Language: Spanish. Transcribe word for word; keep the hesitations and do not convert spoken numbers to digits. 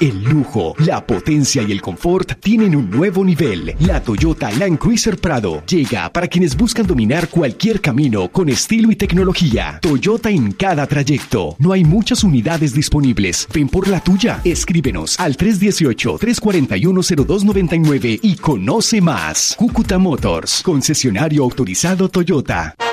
El lujo, la potencia y el confort tienen un nuevo nivel. La Toyota Land Cruiser Prado llega para quienes buscan dominar cualquier camino con estilo y tecnología. Toyota en cada trayecto. No hay muchas unidades disponibles. Ven por la tuya. Escríbenos al tres uno ocho, tres cuatro uno, cero dos nueve nueve y conoce más. Cúcuta Motors, concesionario autorizado Toyota.